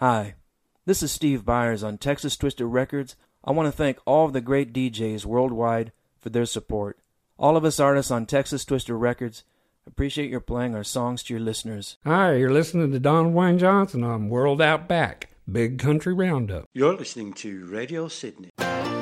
Hi, this is Steve Byers on Texas Twisted Records. I want to thank all of the great DJs worldwide for their support. All of us artists on Texas Twisted Records appreciate your playing our songs to your listeners. Hi, you're listening to Don Wayne Johnson on World Out Back, Big Country Roundup. You're listening to Radio Sydney.